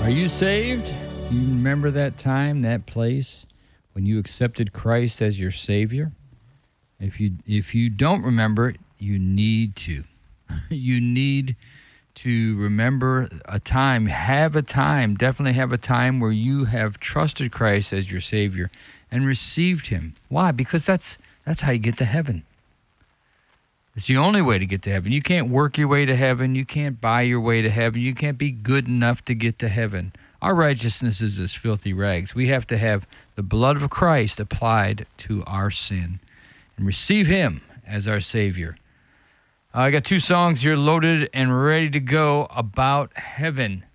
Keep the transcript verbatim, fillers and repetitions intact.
Are you saved? Do you remember that time, that place when you accepted Christ as your Savior? If you if you don't remember it, you need to. You need to remember a time, have a time, definitely have a time where you have trusted Christ as your Savior and received Him. Why? Because that's that's how you get to heaven. It's the only way to get to heaven. You can't work your way to heaven. You can't buy your way to heaven. You can't be good enough to get to heaven. Our righteousness is as filthy rags. We have to have the blood of Christ applied to our sin and receive Him as our Savior. Uh, I got two songs here loaded and ready to go about heaven.